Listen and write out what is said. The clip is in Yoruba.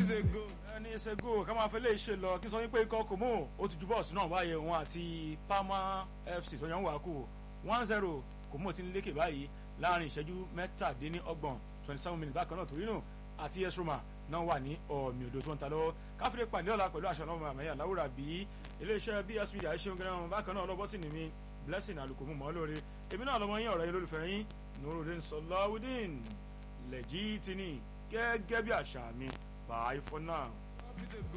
ẹni ṣẹ́gun ká máa fẹ́ lè ṣe lọ kí n sọ wípé ikọ̀ Kòmó ó ti ju bọ́ọ̀sì náà wáyé òun àti Palma FC tó yan wà kú 1-0 Kòmó ti ń lékè báyìí láàrin ìṣẹ́jú mẹ́tàdínlọ́gbọ̀n 27 minutes bákan náà Torino àti AS Roma náà wà ní ọ̀mì òdo tó ń ta lọ́wọ́ káfíńdé pàdé ọ̀la pẹ̀lú àṣà ọlọ́mọ àmẹ́yà láwùrà bí iléeṣẹ́ BS Media ṣeun gẹ́gẹ́ bákan náà ọlọ́bọ́sì ní mi Blessing Alukomu mọ́ lóore èmi náà lọ́mọ yín ọ̀rẹ́ yín lólùfẹ́ yín Nurudeen Sọláwùdín Lẹ́jìtìní gẹ́gẹ́ bí àṣà mi bye for now.